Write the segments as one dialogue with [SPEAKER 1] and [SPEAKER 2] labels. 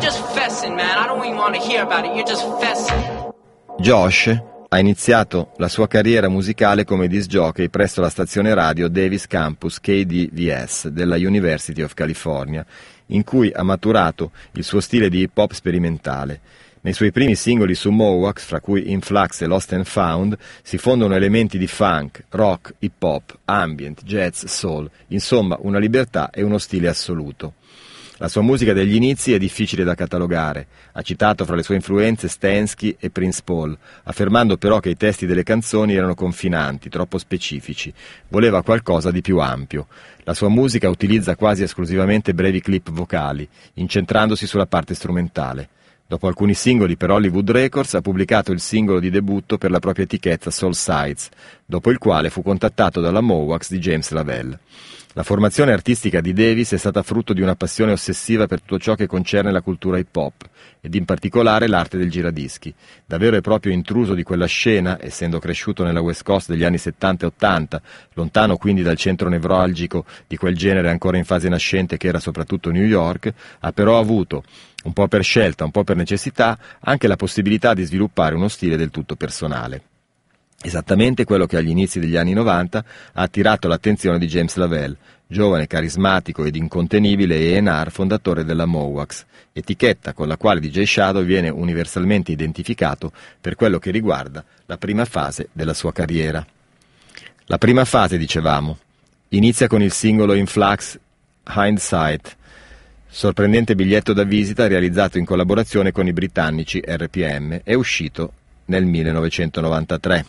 [SPEAKER 1] just fessing, man. I don't even want to hear about it. You're just fessing.
[SPEAKER 2] Josh ha iniziato la sua carriera musicale come disc jockey presso la stazione radio Davis Campus KDVS della University of California, in cui ha maturato il suo stile di hip hop sperimentale. Nei suoi primi singoli su Mowax, fra cui Influx e Lost and Found, si fondono elementi di funk, rock, hip hop, ambient, jazz, soul, insomma una libertà e uno stile assoluto. La sua musica degli inizi è difficile da catalogare. Ha citato fra le sue influenze Stansky e Prince Paul, affermando però che i testi delle canzoni erano confinanti, troppo specifici. Voleva qualcosa di più ampio. La sua musica utilizza quasi esclusivamente brevi clip vocali, incentrandosi sulla parte strumentale. Dopo alcuni singoli per Hollywood Records ha pubblicato il singolo di debutto per la propria etichetta Soul Sides, dopo il quale fu contattato dalla Mowax di James Lavelle. La formazione artistica di Davis è stata frutto di una passione ossessiva per tutto ciò che concerne la cultura hip hop, ed in particolare l'arte del giradischi. Da vero e proprio intruso di quella scena, essendo cresciuto nella West Coast degli anni 70 e 80, lontano quindi dal centro nevralgico di quel genere ancora in fase nascente che era soprattutto New York, ha però avuto, un po' per scelta, un po' per necessità, anche la possibilità di sviluppare uno stile del tutto personale. Esattamente quello che agli inizi degli anni 90 ha attirato l'attenzione di James Lavelle, giovane, carismatico ed incontenibile A&R fondatore della Mowax, etichetta con la quale DJ Shadow viene universalmente identificato per quello che riguarda la prima fase della sua carriera. La prima fase, dicevamo, inizia con il singolo Influx Hindsight, sorprendente biglietto da visita realizzato in collaborazione con i britannici RPM, è uscito nel 1993.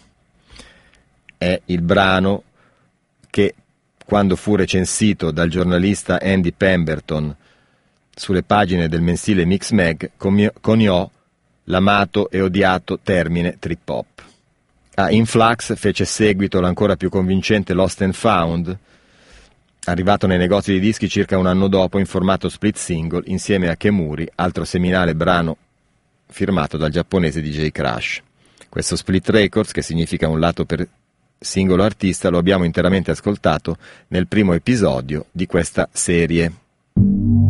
[SPEAKER 2] È il brano che, quando fu recensito dal giornalista Andy Pemberton sulle pagine del mensile Mix Mag, coniò l'amato e odiato termine trip hop. A Influx fece seguito l'ancora più convincente Lost and Found, arrivato nei negozi di dischi circa un anno dopo in formato split single insieme a Kemuri, altro seminale brano firmato dal giapponese DJ Crash. Questo split records, che significa un lato per singolo artista, lo abbiamo interamente ascoltato nel primo episodio di questa serie.